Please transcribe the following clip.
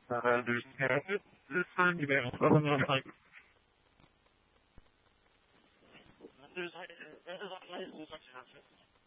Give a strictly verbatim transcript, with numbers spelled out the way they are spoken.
I understand it. It's fine, you know. I'm not like. There's like, there's like, there's like,